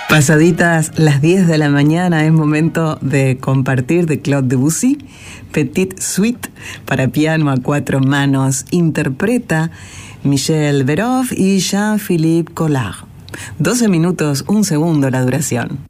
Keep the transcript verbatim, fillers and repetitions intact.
Pasaditas las diez de la mañana es momento de compartir de Claude Debussy, Petite Suite para piano a cuatro manos. Interpreta Michel Verhoeff y Jean-Philippe Collard. doce minutos, un segundo la duración.